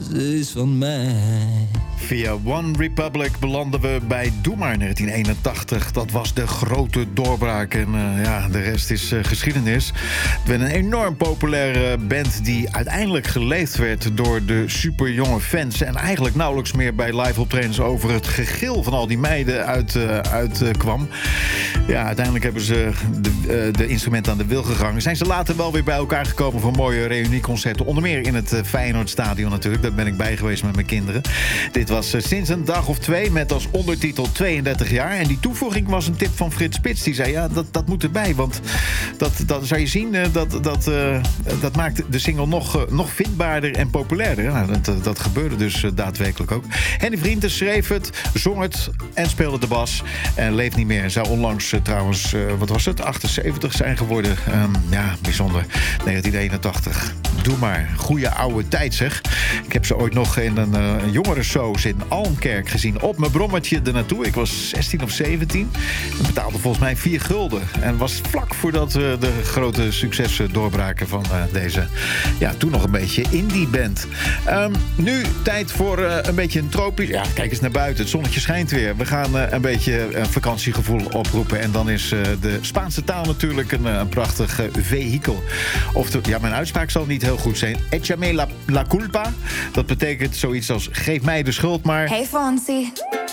ze is van mij. Via One Republic belanden we bij Doe Maar 1981. Dat was de grote doorbraak. En de rest is geschiedenis. We hebben een enorm populaire band die uiteindelijk geleefd werd door de superjonge fans. En eigenlijk nauwelijks meer bij live optredens over het gegil van al die meiden uitkwam. Uiteindelijk hebben ze de instrumenten aan de wil gegangen. Zijn ze later wel weer bij elkaar gekomen voor mooie reunieconcerten. Onder meer in het Feyenoordstadion natuurlijk. Daar ben ik bij geweest met mijn kinderen. Dit was sinds een dag of 2 met als ondertitel 32 jaar. En die toevoeging was een tip van Frits Spits. Die zei, dat moet erbij. Want dat zou je zien, dat maakt de single nog vindbaarder en populairder. Nou, dat gebeurde dus daadwerkelijk ook. Henny Vrienden schreef het, zong het en speelde de bas. En leeft niet meer. En zou onlangs trouwens, 78 zijn geworden. Bijzonder. 1981. Doe maar. Goeie oude tijd, zeg. Ik heb ze ooit nog in een jongerensoos in Almkerk gezien. Op mijn brommertje ernaartoe. Ik was 16 of 17. En betaalde volgens mij 4 gulden. En was vlak voordat de grote successen doorbraken van deze, toen nog een beetje indie band. Nu tijd voor een beetje een tropisch. Ja, kijk eens naar buiten. Het zonnetje schijnt weer. We gaan een beetje vakantiegevoel oproepen. En dan is de Spaanse taal natuurlijk een prachtig vehikel. Mijn uitspraak zal niet heel goed zijn. Échame la culpa. Dat betekent zoiets als geef mij de schuld maar. Hey Fonsi,